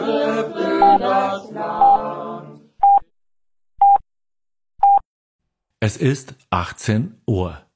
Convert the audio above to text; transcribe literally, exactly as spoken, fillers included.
Ehre für das Land. Es ist achtzehn Uhr.